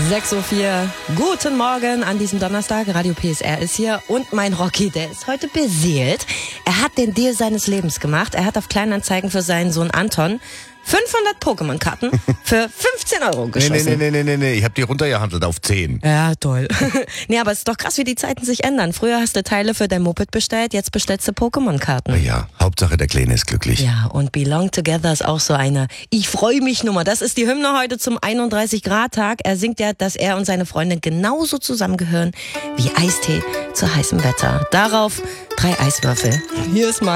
6:04 Uhr. Guten Morgen an diesem Donnerstag. Radio PSR ist hier und mein Rocky, der ist heute beseelt. Er hat den Deal seines Lebens gemacht. Er hat auf Kleinanzeigen für seinen Sohn Anton 500 Pokémon-Karten für 15 Euro geschossen. Nee. Ich hab die runtergehandelt auf 10. Ja, toll. Nee, aber es ist doch krass, wie die Zeiten sich ändern. Früher hast du Teile für dein Moped bestellt, jetzt bestellst du Pokémon-Karten. Ja, Hauptsache der Kleine ist glücklich. Ja, und Belong Together ist auch so eine Ich-freu-mich-Nummer. Das ist die Hymne heute zum 31-Grad-Tag. Er singt ja, dass er und seine Freundin genauso zusammengehören wie Eistee zu heißem Wetter. Darauf 3 Eiswürfel. Hier ist Marc.